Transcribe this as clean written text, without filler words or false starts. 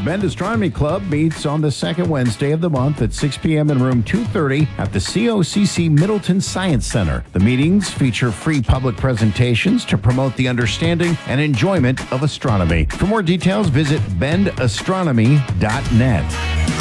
Bend Astronomy Club meets on the second Wednesday of the month at 6 p.m. in room 230 at the COCC Middleton Science Center. The meetings feature free public presentations to promote the understanding and enjoyment of astronomy. For more details, visit bendastronomy.net.